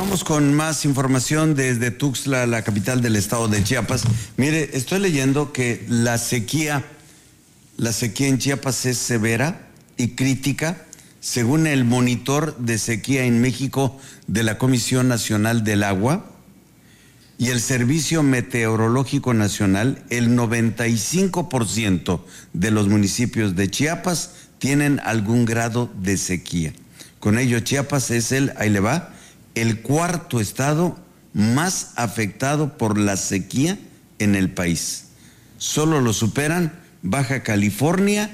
Continuamos con más información desde Tuxtla, la capital del estado de Chiapas. Mire, estoy leyendo que la sequía en Chiapas es severa y crítica, según el monitor de sequía en México de la Comisión Nacional del Agua y el Servicio Meteorológico Nacional. El 95% de los municipios de Chiapas tienen algún grado de sequía. Con ello, Chiapas es el cuarto estado más afectado por la sequía en el país. Solo lo superan Baja California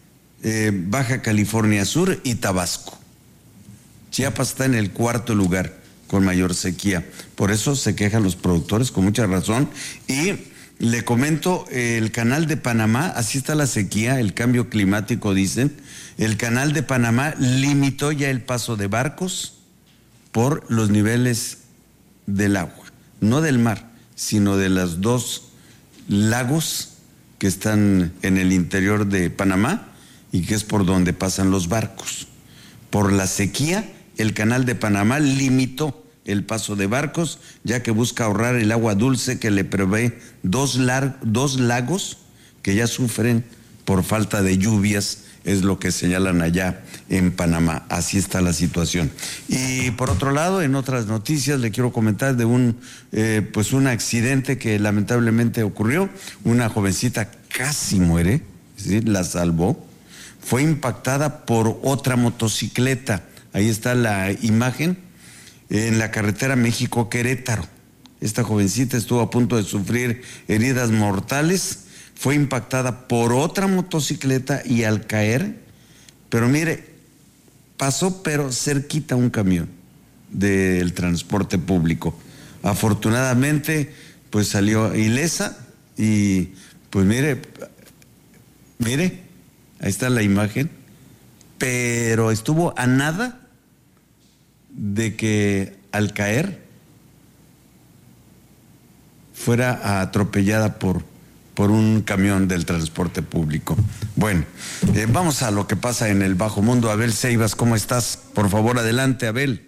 Sur y Tabasco. Chiapas está en el cuarto lugar con mayor sequía. Por eso se quejan los productores con mucha razón. Y le comento, el canal de Panamá, así está la sequía, el cambio climático, dicen. El canal de Panamá limitó ya el paso de barcos por los niveles del agua, no del mar, sino de los dos lagos que están en el interior de Panamá y que es por donde pasan los barcos. Por la sequía, el canal de Panamá limitó el paso de barcos, ya que busca ahorrar el agua dulce que le provee dos lagos que ya sufren por falta de lluvias, es lo que señalan allá en Panamá. Así está la situación. Y por otro lado, en otras noticias le quiero comentar de un accidente que lamentablemente ocurrió. Una jovencita casi muere, ¿sí? La salvó. Fue impactada por otra motocicleta. Ahí está la imagen en la carretera México-Querétaro. Esta jovencita estuvo a punto de sufrir heridas mortales. Fue impactada por otra motocicleta y al caer, pero mire, pasó pero cerquita un camión del transporte público. Afortunadamente, pues salió ilesa y pues mire, ahí está la imagen, pero estuvo a nada de que al caer fuera atropellada por un camión del transporte público. Bueno, vamos a lo que pasa en el bajo mundo. Abel Ceibas, ¿cómo estás? Por favor, adelante, Abel.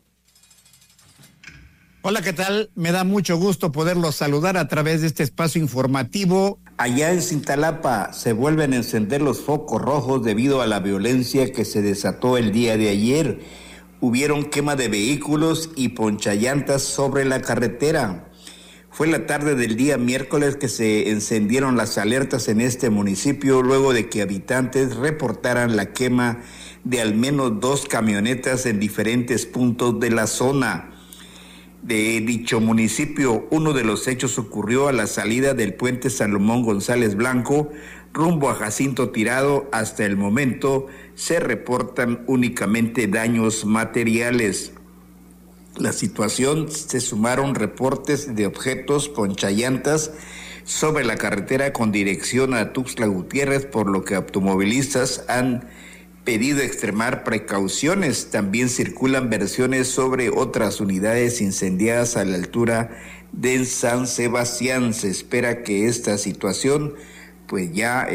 Hola, ¿qué tal? Me da mucho gusto poderlos saludar a través de este espacio informativo. Allá en Cintalapa se vuelven a encender los focos rojos debido a la violencia que se desató el día de ayer. Hubieron quema de vehículos y ponchallantas sobre la carretera. Fue la tarde del día miércoles que se encendieron las alertas en este municipio luego de que habitantes reportaran la quema de al menos 2 camionetas en diferentes puntos de la zona. De dicho municipio, uno de los hechos ocurrió a la salida del puente Salomón González Blanco, rumbo a Jacinto Tirado. Hasta el momento se reportan únicamente daños materiales. La situación, se sumaron reportes de objetos ponchallantas sobre la carretera con dirección a Tuxtla Gutiérrez, por lo que automovilistas han pedido extremar precauciones. También circulan versiones sobre otras unidades incendiadas a la altura de San Sebastián. Se espera que esta situación pues ya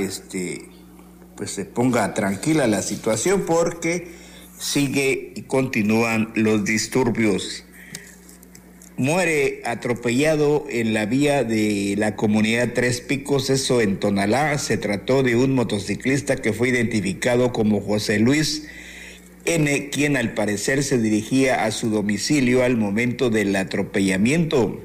se ponga tranquila la situación, porque sigue y continúan los disturbios. Muere atropellado en la vía de la comunidad Tres Picos, eso en Tonalá. Se trató de un motociclista que fue identificado como José Luis N., quien al parecer se dirigía a su domicilio al momento del atropellamiento.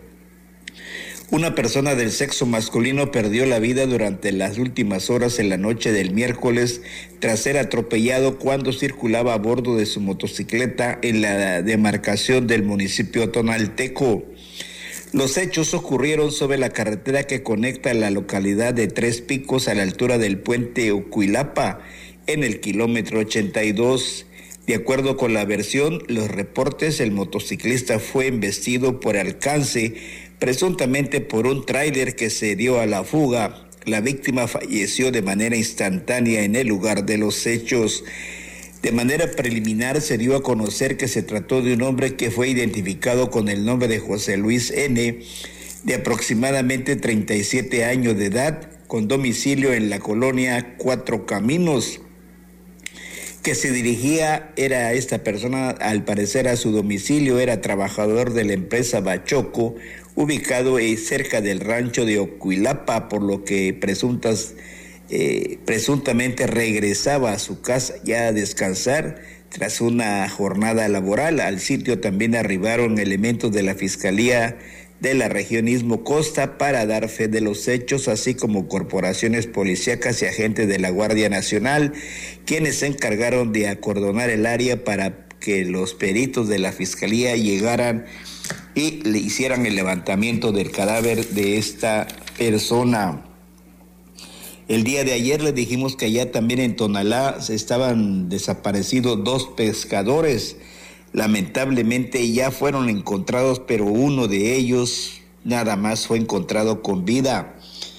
Una persona del sexo masculino perdió la vida durante las últimas horas en la noche del miércoles tras ser atropellado cuando circulaba a bordo de su motocicleta en la demarcación del municipio tonalteco. Los hechos ocurrieron sobre la carretera que conecta la localidad de Tres Picos a la altura del puente Ucuilapa, en el kilómetro 82. De acuerdo con la versión, los reportes, el motociclista fue embestido por alcance, presuntamente por un tráiler que se dio a la fuga. La víctima falleció de manera instantánea en el lugar de los hechos. De manera preliminar se dio a conocer que se trató de un hombre que fue identificado con el nombre de José Luis N., de aproximadamente 37 años de edad, con domicilio en la colonia Cuatro Caminos. que se dirigía, era esta persona, al parecer a su domicilio, era trabajador de la empresa Bachoco, ubicado cerca del rancho de Ocuilapa, por lo que presuntamente regresaba a su casa ya a descansar tras una jornada laboral. Al sitio también arribaron elementos de la Fiscalía de la región Istmo Costa para dar fe de los hechos, así como corporaciones policíacas y agentes de la Guardia Nacional, quienes se encargaron de acordonar el área para que los peritos de la Fiscalía llegaran y le hicieran el levantamiento del cadáver de esta persona. El día de ayer les dijimos que allá también en Tonalá se estaban desaparecidos 2 pescadores. Lamentablemente ya fueron encontrados, pero uno de ellos nada más fue encontrado con vida.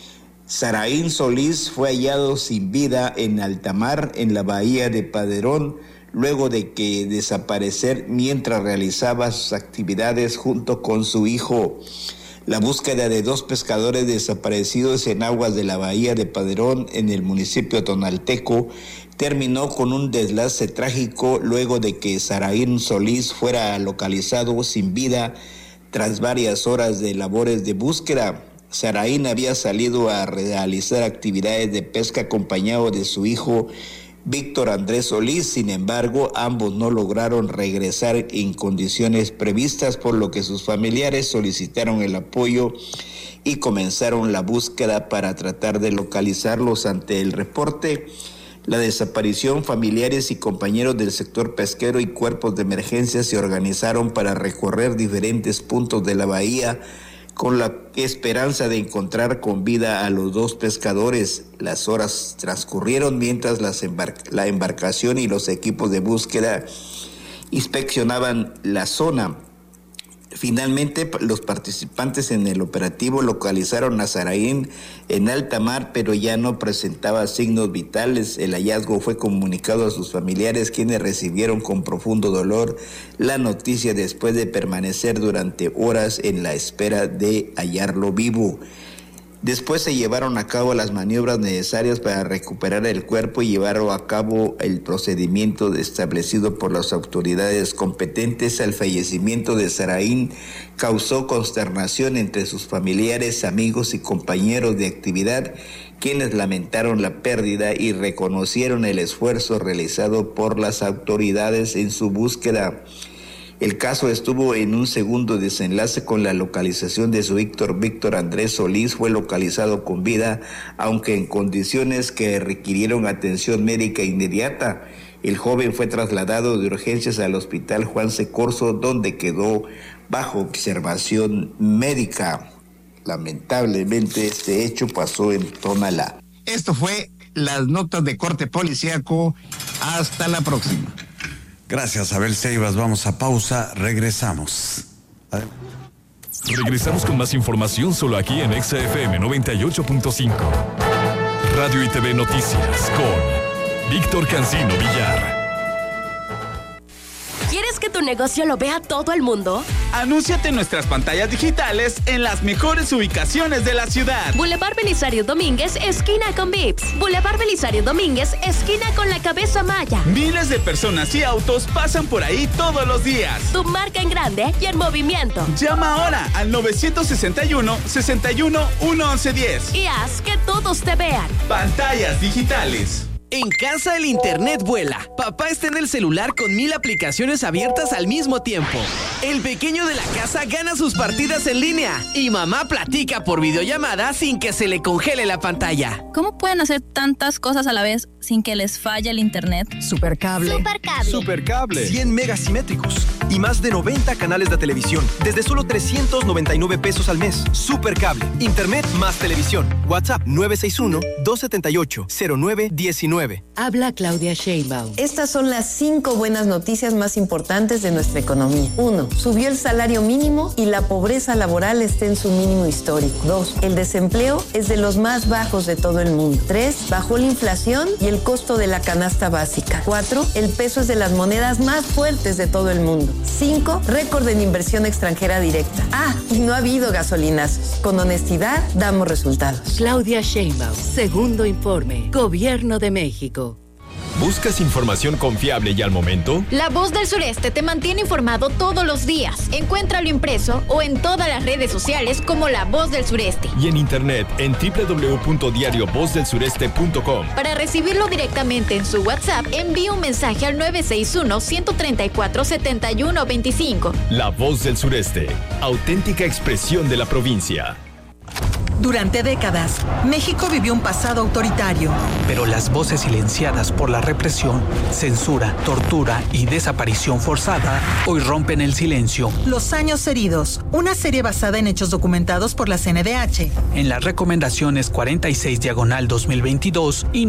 Saraín Solís fue hallado sin vida en alta mar en la bahía de Padrón, luego de que desaparecer mientras realizaba sus actividades junto con su hijo. La búsqueda de 2 pescadores desaparecidos en aguas de la bahía de Padrón en el municipio tonalteco terminó con un deslace trágico luego de que Saraín Solís fuera localizado sin vida tras varias horas de labores de búsqueda. Saraín había salido a realizar actividades de pesca acompañado de su hijo Víctor Andrés Solís. Sin embargo, ambos no lograron regresar en condiciones previstas, por lo que sus familiares solicitaron el apoyo y comenzaron la búsqueda para tratar de localizarlos. Ante el reporte la desaparición, familiares y compañeros del sector pesquero y cuerpos de emergencia se organizaron para recorrer diferentes puntos de la bahía con la esperanza de encontrar con vida a los 2 pescadores. Las horas transcurrieron mientras la embarcación y los equipos de búsqueda inspeccionaban la zona. Finalmente, los participantes en el operativo localizaron a Saraín en alta mar, pero ya no presentaba signos vitales. El hallazgo fue comunicado a sus familiares, quienes recibieron con profundo dolor la noticia después de permanecer durante horas en la espera de hallarlo vivo. Después se llevaron a cabo las maniobras necesarias para recuperar el cuerpo y llevaron a cabo el procedimiento establecido por las autoridades competentes. El fallecimiento de Saraín causó consternación entre sus familiares, amigos y compañeros de actividad, quienes lamentaron la pérdida y reconocieron el esfuerzo realizado por las autoridades en su búsqueda. El caso estuvo en un segundo desenlace con la localización de su Víctor Andrés Solís. Fue localizado con vida, aunque en condiciones que requirieron atención médica inmediata. El joven fue trasladado de urgencias al hospital Juan C. Corzo, donde quedó bajo observación médica. Lamentablemente este hecho pasó en Tonalá. Esto fue las notas de corte policíaco. Hasta la próxima. Gracias, Abel Ceibas. Vamos a pausa, regresamos. Regresamos con más información solo aquí en XFM 98.5. Radio y TV Noticias con Víctor Cancino Villar. ¿Quieres que tu negocio lo vea todo el mundo? Anúnciate en nuestras pantallas digitales en las mejores ubicaciones de la ciudad. Boulevard Belisario Domínguez, esquina con Vips. Boulevard Belisario Domínguez, esquina con la Cabeza Maya. Miles de personas y autos pasan por ahí todos los días. Tu marca en grande y en movimiento. Llama ahora al 961-61-11110. Y haz que todos te vean. Pantallas digitales. En casa el internet vuela. Papá está en el celular con 1000 aplicaciones abiertas al mismo tiempo. El pequeño de la casa gana sus partidas en línea. Y mamá platica por videollamada sin que se le congele la pantalla. ¿Cómo pueden hacer tantas cosas a la vez sin que les falle el internet? Supercable. Supercable. 100 megas simétricos y más de 90 canales de televisión desde solo 399 pesos al mes. Supercable. Internet más televisión. WhatsApp 961-278-0919. Habla Claudia Sheinbaum. Estas son las 5 buenas noticias más importantes de nuestra economía. 1. Subió el salario mínimo y la pobreza laboral está en su mínimo histórico. 2. El desempleo es de los más bajos de todo el mundo. 3. Bajó la inflación y el costo de la canasta básica. 4. El peso es de las monedas más fuertes de todo el mundo. 5. Récord en inversión extranjera directa. Y no ha habido gasolinazos. Con honestidad damos resultados. Claudia Sheinbaum. Segundo informe. Gobierno de México. ¿Buscas información confiable y al momento? La Voz del Sureste te mantiene informado todos los días. Encuéntralo impreso o en todas las redes sociales como La Voz del Sureste. Y en internet en www.diariovozdelsureste.com. Para recibirlo directamente en su WhatsApp, envíe un mensaje al 961-134-7125. La Voz del Sureste, auténtica expresión de la provincia. Durante décadas, México vivió un pasado autoritario. Pero las voces silenciadas por la represión, censura, tortura y desaparición forzada hoy rompen el silencio. Los años heridos, una serie basada en hechos documentados por la CNDH. En las recomendaciones 46/2022 y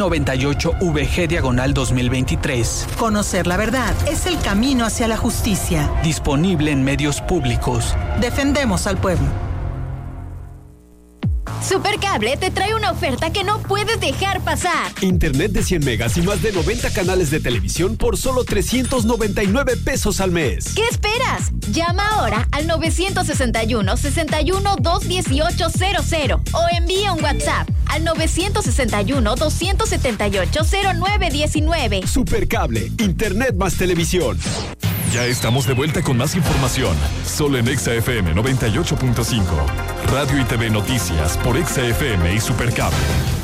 98VG/2023. Conocer la verdad es el camino hacia la justicia. Disponible en medios públicos. Defendemos al pueblo. Supercable te trae una oferta que no puedes dejar pasar. Internet de 100 megas y más de 90 canales de televisión por solo 399 pesos al mes. ¿Qué esperas? Llama ahora al 961-61-21800 o envía un WhatsApp al 961-278-0919. Supercable, Internet más televisión. Ya estamos de vuelta con más información, solo en Exa FM 98.5. Radio y TV Noticias por Exa FM y Supercable.